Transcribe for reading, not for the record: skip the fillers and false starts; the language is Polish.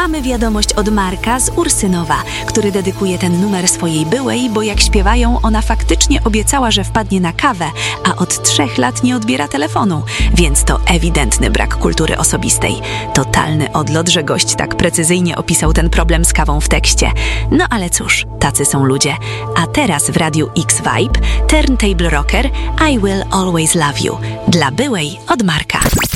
Mamy wiadomość od Marka z Ursynowa, który dedykuje ten numer swojej byłej, bo jak śpiewają, ona faktycznie obiecała, że wpadnie na kawę, a od 3 lat nie odbiera telefonu, więc to ewidentny brak kultury osobistej. Totalny odlot, że gość tak precyzyjnie opisał ten problem z kawą w tekście. No ale cóż, tacy są ludzie. A teraz w Radiu X-Vibe Turntable Rocker I Will Always Love You. Dla byłej od Marka.